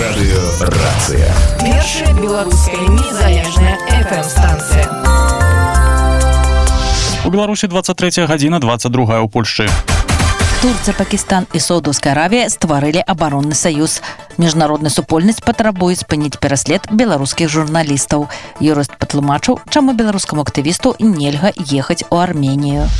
Радыёрацыя. Першая беларуская незалежная FM-станцыя. У Беларусі 23 гадзіна, 22 ў Польшчы. Турция, Пакистан и Саудовская Аравия стварылі оборонный союз. Міжнародная супольнасць патрабуе спыніць пераслед беларускіх журналістаў. Юрыст патлумачыў, чаму беларускаму актывісту нельга ехаць у Арменію.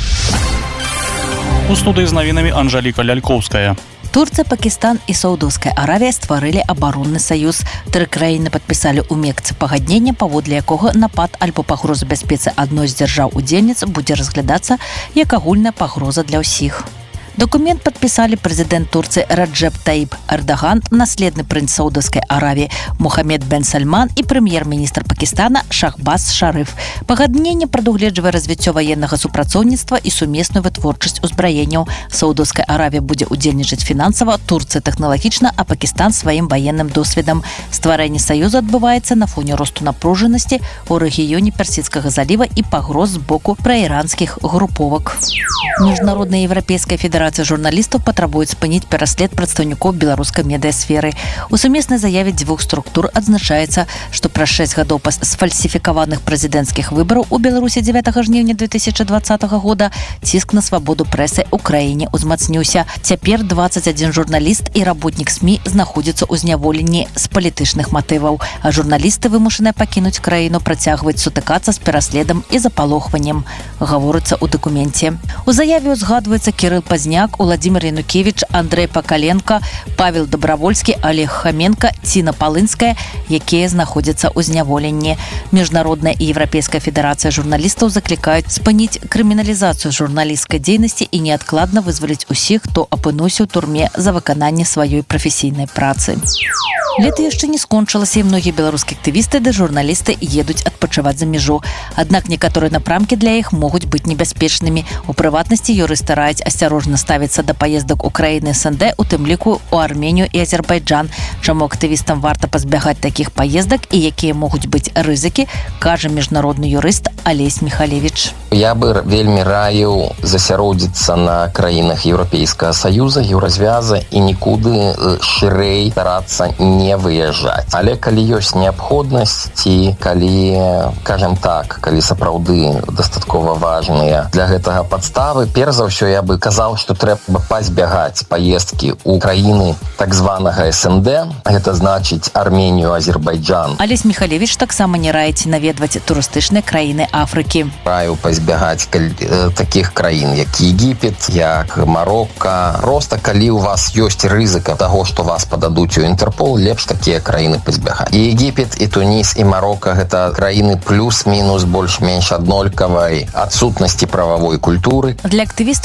У студыі з навінамі Анжаліка Лялькоўская. Турция, Пакистан и Саудовская Аравия стварылі оборонный союз. Тры краіны падпісалі ў Мекцы пагадненне, паводле якога напад альбо пагроза бяспецы адной з дзяржаў-удзельніц будзе разглядацца як агульная пагроза для ўсіх. Документ подписали президент Турции Раджеп Таип Эрдоган, наследный принц Саудовской Аравии Мухаммед бен Сальман и премьер-министр Пакистана Шахбаз Шариф. Пагадненне прадугледжвае развіццё ваеннага супрацоўніцтва і сумесную вытворчасць узбраенняў. Саудовская Аравия будзе удзельнічаць фінансава, Турция тэхналагічна, а Пакистан сваім ваенным досведам. Стварэнне саюза адбываецца на фоне росту напружанасці ў рэгіёне Персідскага заліва і пагроз з боку праіранскіх груповак. Міжнародная Европейская федерация журналістаў патрабуюць спыніць пераслед прадстаўнікоў беларускай медыасферы. У сумеснай заяве дзвюх структур адзначаецца, што праз 6 гадоў пасля сфальсіфікаваных прэзідэнцкіх выбараў у Беларусі 9 жніўня 2020 года ціск на свабоду прэсы ў краіне ўзмацніўся. Цяпер 21 журналіст і работнік СМІ знаходзяцца ў зняволенні з палітычных матываў, а журналісты вымушаныя пакінуць краіну, працягваюць сутыкацца з пераследам і запалохваннем, гаворыцца ў дакуменце. У заяве узгадваецца Кірыл Пазняк, Владимир Янукевич, Андрей Пакаленко, Павел Добровольский, Олег Хоменко, Ціна Палынская, якія знаходзяцца ў зняволенні. Міжнародная і Европейская федерацыя журналістаў заклікаюць спыніць крыміналізацыю журналісцкай дзейнасці і неадкладна вызваліць усіх, хто апынуўся ў турме за выкананне сваёй прафесійнай працы. Лето яшчэ не скончылася, і многія беларускія актывісты ды журналісты едуць адпачываць за мяжу. Аднак некаторыя напрамкі для іх могуць быць небяспечнымі. У прыватнасці юрысты раяць асцярожна ставіцца да паездак у краіны СНД, у тым ліку у Арменію і Азербайджан. Чаму актывістам варта пазбягаць такіх паездак і якія могуць быць рызыкі, кажа міжнародны юрыст Алесь Михалевич. Я бы вельмі раіў засяродзіцца на краінах Еўрапейскага саюза, еўразвяза і нікуды шырэй старацца не выязджаць. Але калі ёсць неабходнасць ці калі, кажам так, калі сапраўды дастаткова важныя для гэтага падставы, перш за ўсё я бы казаў, што трэба пазбягаць паездкі ў краіны так званага СНД, гэта значыць Арменію, Азербайджан. Алесь Михалевич таксама не раіць наведваць турыстычныя краіны Афрыкі. Раю пазбягаць такіх краін, як Егіпет, як Марокко. Проста калі у вас ёсць рызыка таго, што вас пададуць у Інтэрпол, лепш такія краіны пазбягаць. І Егіпет, і Туніс, і Марокко гэта краіны плюс-мінус больш-менш аднолькавай адсутнасці прававой культуры. Для актывістаў